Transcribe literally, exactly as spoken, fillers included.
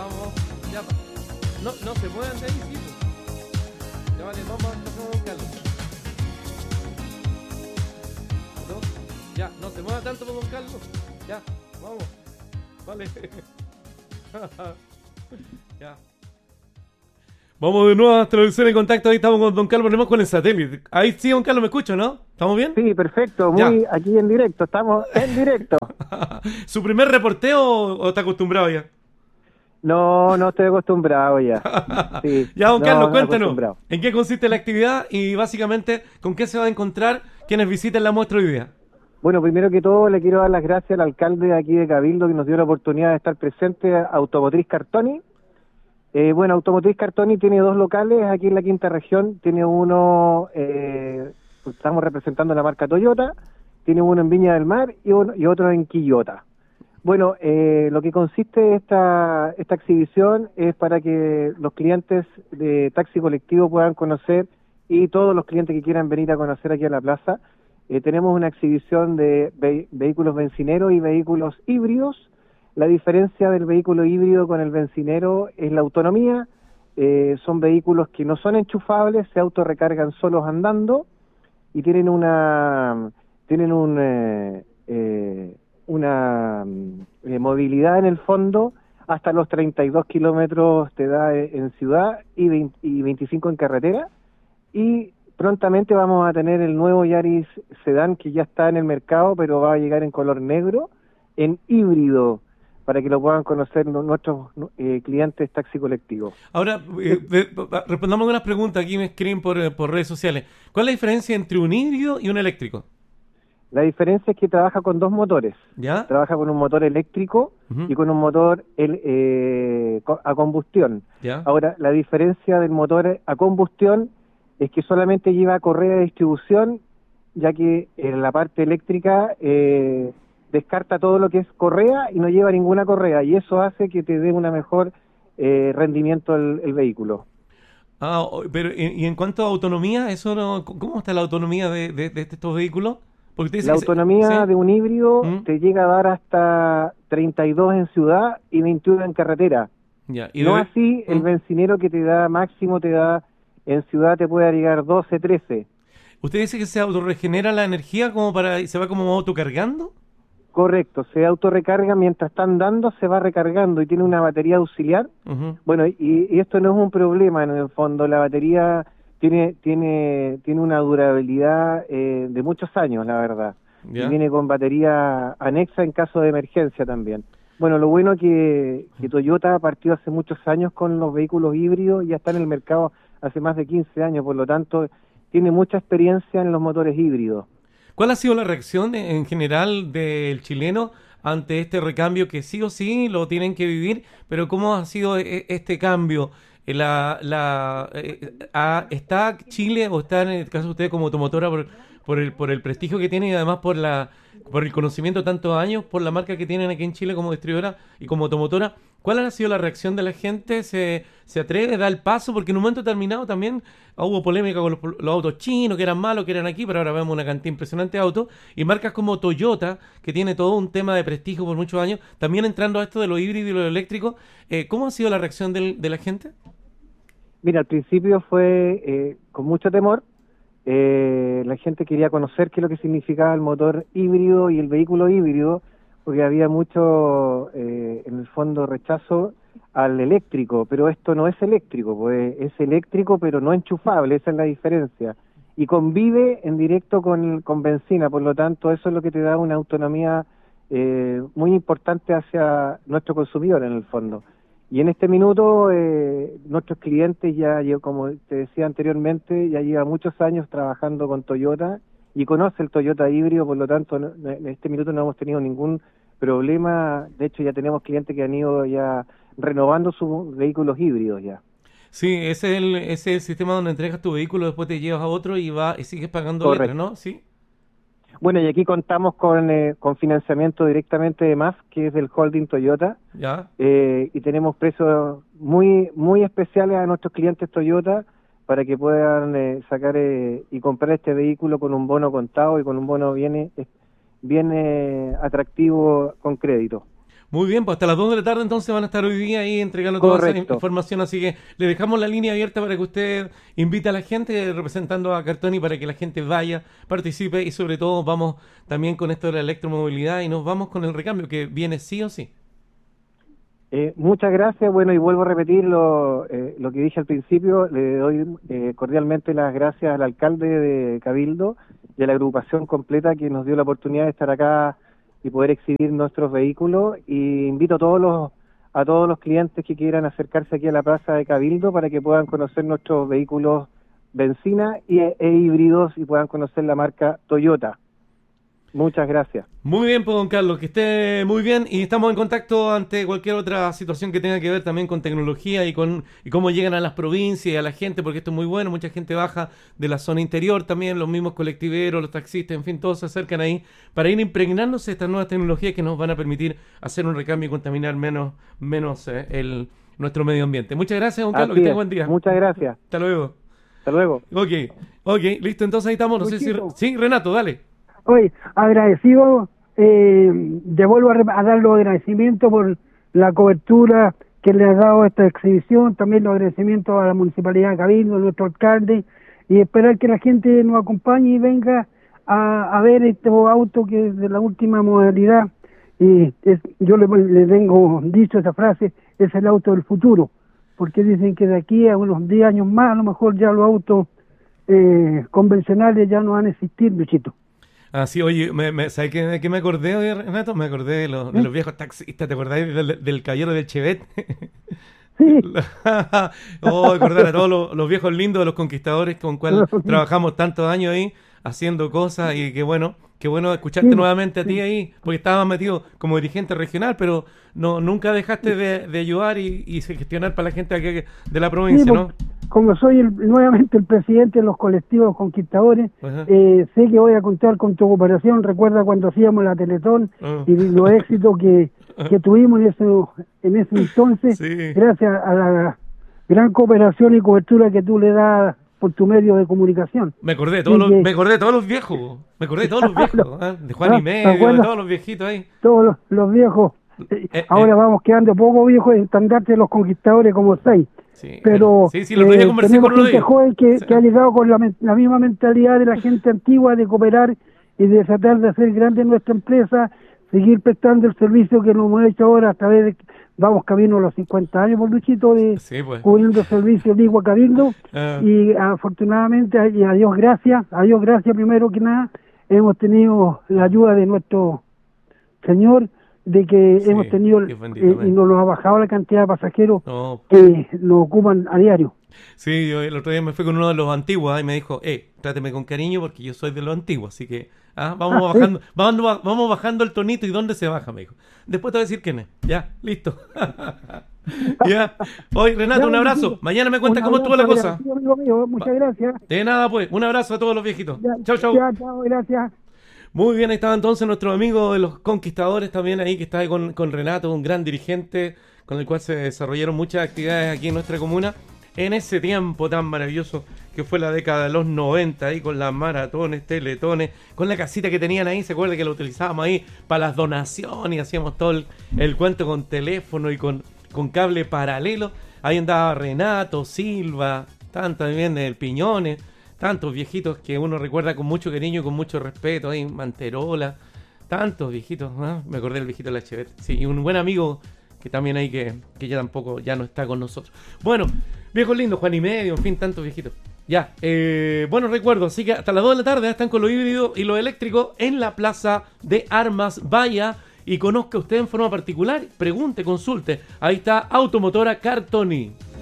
vamos. Ya, no, no se muevan de ahí, sí. Pues. Ya vale, vamos a pasar a Don Carlos. ¿No? Ya, no se mueva tanto por Don Carlos. Ya, vamos. Vale. Ya. Vamos de nuevo a Televisión en Contacto. Ahí estamos con Don Carlos, ponemos con el satélite. Ahí sí, Don Carlos, ¿me escucha, no? ¿Estamos bien? Sí, perfecto, Ya. muy aquí en directo, estamos en directo. ¿Su primer reporteo o está acostumbrado ya? No, no estoy acostumbrado ya. Sí, Ya, Don no, Carlos, no cuéntanos, acostumbrado. ¿en qué consiste la actividad y básicamente con qué se va a encontrar quienes visiten la muestra hoy día? Bueno, primero que todo le quiero dar las gracias al alcalde de aquí de Cabildo que nos dio la oportunidad de estar presente, Automotriz Cartoni. Eh, bueno, Automotriz Cartoni tiene dos locales aquí en la quinta región, tiene uno, eh, estamos representando la marca Toyota, tiene uno en Viña del Mar y, uno, y otro en Quillota. Bueno, eh, lo que consiste esta, esta exhibición es para que los clientes de taxi colectivo puedan conocer y todos los clientes que quieran venir a conocer aquí a la plaza. Eh, tenemos una exhibición de ve- vehículos bencineros y vehículos híbridos. La diferencia del vehículo híbrido con el bencinero es la autonomía. Eh, son vehículos que no son enchufables, se autorrecargan solos andando y tienen una tienen un eh, eh, una eh, movilidad en el fondo hasta los treinta y dos kilómetros te da en ciudad y, veinte, y veinticinco en carretera. Y prontamente vamos a tener el nuevo Yaris Sedán que ya está en el mercado, pero va a llegar en color negro, en híbrido, para que lo puedan conocer nuestros eh, clientes taxi colectivos. Ahora, eh, eh, respondamos unas preguntas aquí me escriben por, eh, por redes sociales. ¿Cuál es la diferencia entre un híbrido y un eléctrico? La diferencia es que trabaja con dos motores. ¿Ya? Trabaja con un motor eléctrico Uh-huh. y con un motor el, eh, a combustión. ¿Ya? Ahora, la diferencia del motor a combustión es que solamente lleva correa de distribución, ya que en la parte eléctrica eh, descarta todo lo que es correa y no lleva ninguna correa, y eso hace que te dé una mejor eh, rendimiento el, el vehículo. Ah, pero y en cuanto a autonomía, eso no, ¿cómo está la autonomía de, de, de estos vehículos? Porque usted dice La que se- autonomía ¿sí? de un híbrido ¿Mm? te llega a dar hasta treinta y dos en ciudad y veintiuno en carretera. Ya. ¿Y No de- así el ¿Mm? bencinero que te da máximo, te da en ciudad te puede llegar doce, trece. ¿Usted dice que se autorregenera la energía como para y se va como autocargando? Correcto, se autorrecarga mientras está andando, se va recargando y tiene una batería auxiliar. Uh-huh. Bueno, y, y esto no es un problema en el fondo, la batería tiene tiene tiene una durabilidad eh, de muchos años, la verdad. ¿Ya? Y viene con batería anexa en caso de emergencia también. Bueno, lo bueno que, que Toyota partió hace muchos años con los vehículos híbridos y ya está en el mercado hace más de quince años, por lo tanto tiene mucha experiencia en los motores híbridos. ¿Cuál ha sido la reacción en en general del chileno ante este recambio que sí o sí lo tienen que vivir? Pero ¿cómo ha sido e- este cambio? Eh, La, la, eh, ah, ¿Está Chile o está en el caso de usted como automotora por, por, el, por el prestigio que tiene y además por la por el conocimiento de tantos años, por la marca que tienen aquí en Chile como distribuidora y como automotora? ¿Cuál ha sido la reacción de la gente? ¿Se, se atreve, da el paso? Porque en un momento determinado también hubo polémica con los, los autos chinos, que eran malos, que eran aquí, pero ahora vemos una cantidad impresionante de autos. Y marcas como Toyota, que tiene todo un tema de prestigio por muchos años, también entrando a esto de lo híbrido y lo eléctrico. Eh, ¿Cómo ha sido la reacción del, de la gente? Mira, al principio fue eh, con mucho temor. Eh, la gente quería conocer qué es lo que significaba el motor híbrido y el vehículo híbrido, porque había mucho, eh, en el fondo, rechazo al eléctrico, pero esto no es eléctrico, pues es eléctrico pero no enchufable, esa es la diferencia. Y convive en directo con, con benzina, por lo tanto eso es lo que te da una autonomía eh, muy importante hacia nuestro consumidor en el fondo. Y en este minuto eh, nuestros clientes ya, yo, como te decía anteriormente, ya lleva muchos años trabajando con Toyota y conoce el Toyota híbrido, por lo tanto no, en este minuto no hemos tenido ningún problema. De hecho ya tenemos clientes que han ido ya renovando sus vehículos híbridos ya. Sí, ese es el, ese es el sistema donde entregas tu vehículo, después te llevas a otro y va y sigues pagando letras, Correcto. ¿no? Sí. Bueno, y aquí contamos con, eh, con financiamiento directamente de M A F, que es del holding Toyota, Ya. eh, y tenemos precios muy muy especiales a nuestros clientes Toyota para que puedan eh, sacar eh, y comprar este vehículo con un bono contado y con un bono bien, eh, bien eh, atractivo con crédito. Muy bien, pues hasta las dos de la tarde entonces van a estar hoy día ahí entregando toda esa Correcto. información, así que le dejamos la línea abierta para que usted invite a la gente representando a Cartoni para que la gente vaya, participe y sobre todo vamos también con esto de la electromovilidad y nos vamos con el recambio que viene sí o sí. Eh, muchas gracias, bueno, y vuelvo a repetir lo, eh, lo que dije al principio, le doy eh, cordialmente las gracias al alcalde de Cabildo y a la agrupación completa que nos dio la oportunidad de estar acá y poder exhibir nuestros vehículos, y invito a todos los a todos los clientes que quieran acercarse aquí a la plaza de Cabildo para que puedan conocer nuestros vehículos benzina y, e híbridos y puedan conocer la marca Toyota. Muchas gracias. Muy bien, pues don Carlos, que esté muy bien y estamos en contacto ante cualquier otra situación que tenga que ver también con tecnología y con y cómo llegan a las provincias y a la gente, porque esto es muy bueno, mucha gente baja de la zona interior también, los mismos colectiveros, los taxistas, en fin, todos se acercan ahí para ir impregnándose de estas nuevas tecnologías que nos van a permitir hacer un recambio y contaminar menos, menos eh, el, nuestro medio ambiente. Muchas gracias, don Carlos, Así que tenga es. buen día. Muchas gracias. Hasta luego. Hasta luego. Ok, ok, listo, entonces ahí estamos, no sé si... Sí, Renato, dale. Oye, agradecido, eh, devuelvo a, a dar los agradecimientos por la cobertura que le ha dado a esta exhibición, también los agradecimientos a la Municipalidad de Cabildo, a nuestro alcalde, y esperar que la gente nos acompañe y venga a, a ver estos autos que es de la última modalidad. Y es, yo le, le tengo dicho esa frase, es el auto del futuro, porque dicen que de aquí a unos diez años más, a lo mejor ya los autos eh, convencionales ya no van a existir, bichito. Ah, sí, oye, me, me, ¿sabes qué, de qué me acordé hoy, Renato? Me acordé de los, de los viejos taxistas, ¿te acordás del, del caballero del Chevet? Sí. Oh, acordar a todos los, los viejos lindos de los conquistadores con cuales trabajamos tantos años ahí, haciendo cosas, y qué bueno, qué bueno escucharte sí, nuevamente a ti ahí, porque estabas metido como dirigente regional, pero no nunca dejaste de, de ayudar y, y gestionar para la gente aquí de la provincia, sí, ¿no? Como soy el, nuevamente el presidente de los colectivos conquistadores, eh, sé que voy a contar con tu cooperación. Recuerda cuando hacíamos la Teletón uh. y los éxitos que, que tuvimos en ese, en ese entonces, sí. Gracias a la gran cooperación y cobertura que tú le das por tu medio de comunicación. Me acordé de todos, los, que... me acordé de todos los viejos, me acordé de todos los viejos, ¿eh? De Juan y Medio, de todos los viejitos ahí. Todos los, los viejos. Eh, Ahora eh. vamos quedando poco viejos, estandarte de los conquistadores como seis. Sí, pero sí, sí, lo eh, conversé con gente joven que, sí. que ha llegado con la, la misma mentalidad de la gente antigua de cooperar y de tratar de hacer grande nuestra empresa, seguir prestando el servicio que nos hemos hecho ahora a través de, vamos camino a los cincuenta años por Luchito, de sí, pues. cubriendo servicios de Igua Cabildo, uh. y afortunadamente, y a Dios gracias, a Dios gracias primero que nada, hemos tenido la ayuda de nuestro Señor, de que sí, hemos tenido bendito, eh, y nos lo ha bajado la cantidad de pasajeros no. que lo ocupan a diario. Sí, yo el otro día me fui con uno de los antiguos, ¿eh? Y me dijo, eh, tráteme con cariño porque yo soy de los antiguos, así que ah, vamos ah, bajando, ¿sí? vamos, vamos bajando el tonito. ¿Y dónde se baja? Me dijo. Después te voy a decir quién es. Ya, listo. Ya. Hoy, Renato, un abrazo. Mañana me cuentas cómo estuvo la cosa. Amigo mío, muchas gracias. De nada, pues. Un abrazo a todos los viejitos. Ya, chau, chau. Ya, chao, gracias. Muy bien, ahí estaba entonces nuestro amigo de los conquistadores también ahí, que está ahí con, con Renato, un gran dirigente con el cual se desarrollaron muchas actividades aquí en nuestra comuna en ese tiempo tan maravilloso que fue la década de los noventa, ahí con las maratones, teletones, con la casita que tenían ahí, se acuerda que la utilizábamos ahí para las donaciones y hacíamos todo el, el cuento con teléfono y con, con cable paralelo. Ahí andaba Renato, Silva, tanto también el Piñones, tantos viejitos que uno recuerda con mucho cariño y con mucho respeto, ahí Manterola, tantos viejitos, ¿eh? Me acordé del viejito de la Chevet, sí, y un buen amigo que también hay que, que ya tampoco, ya no está con nosotros. Bueno, viejos lindos, Juan y Medio, en fin, tantos viejitos. Ya, eh, buenos recuerdos, así que hasta las dos de la tarde están con lo híbrido y lo eléctrico en la Plaza de Armas. Vaya y conozca usted en forma particular, pregunte, consulte, ahí está Automotora Cartoni.